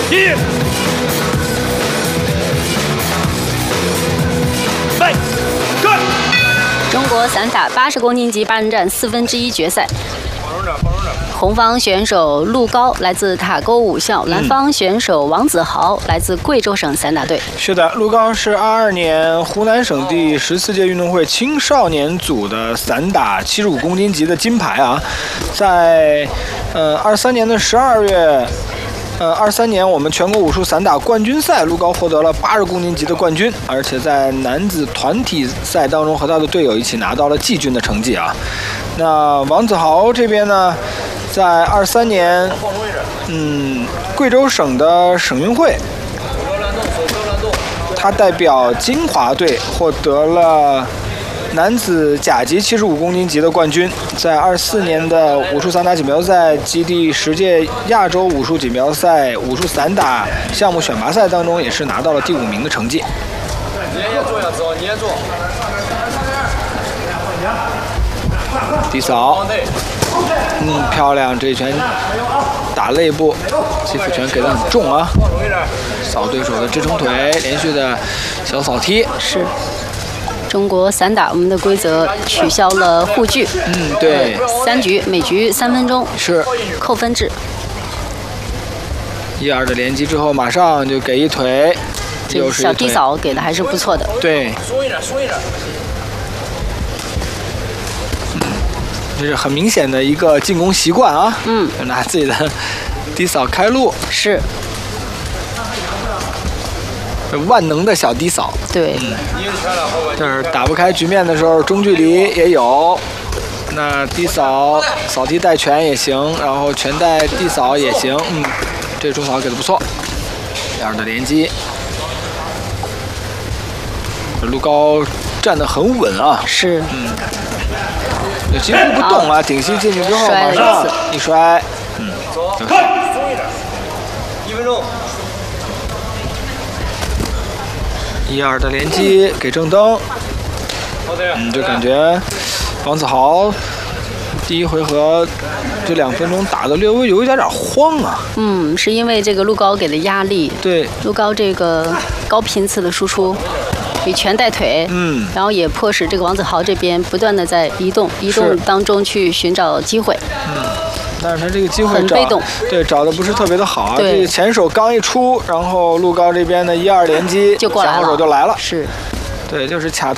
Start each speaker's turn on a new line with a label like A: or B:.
A: 1，来，干！
B: 中国散打80公斤级8人战1/4决赛。红方选手陆高来自塔沟武校，蓝方选手王子豪来自贵州省散打队。
C: 是的，陆高是22年湖南省第14届运动会青少年组的散打75公斤级的金牌啊，在23年的12月。23年我们全国武术散打冠军赛，陆高获得了80公斤级的冠军，而且在男子团体赛当中和他的队友一起拿到了季军的成绩啊。那王子豪这边呢，在23年，贵州省的省运会，他代表金华队获得了男子甲级75公斤级的冠军，在24年的武术散打锦标赛及第10届亚洲武术锦标赛武术散打项目选拔赛当中，也是拿到了第5名的成绩。
A: 你也做呀，走，你也做。
C: 低扫，漂亮，这一拳打肋部，击腹拳给得很重啊，扫对手的支撑腿，连续的小扫踢。
B: 是。中国散打我们的规则取消了护具，
C: 对
B: ，3局，每局3分钟，
C: 是
B: 扣分制。
C: 1-2的连击之后，马上就给一腿，
B: 这小低扫给的还是不错的。
C: 对，这是很明显的一个进攻习惯啊，拿自己的低扫开路，
B: 是。
C: 万能的小低扫，
B: 对，
C: 就是打不开局面的时候，中距离也有，那低扫扫踢带拳也行，然后拳带低扫也行，这中扫给的不错，2的连击，陆高站得很稳啊，
B: 是，
C: 几乎不动啊，顶膝进去之后马上一摔，
A: 看，1分钟。
C: 1-2的连击给正蹬，就感觉王子豪第一回合这2分钟打得略微有一点慌啊。
B: 是因为这个陆高给的压力。
C: 对，
B: 陆高这个高频次的输出，以拳带腿，然后也迫使这个王子豪这边不断的在移动当中去寻找机会。
C: 但是他这个机会
B: 很被动，
C: 找的不是特别的好啊。这个前手刚一出，然后陆高这边的1-2连击，
B: 就过来了，
C: 前后手就来了。
B: 是，
C: 对，就是卡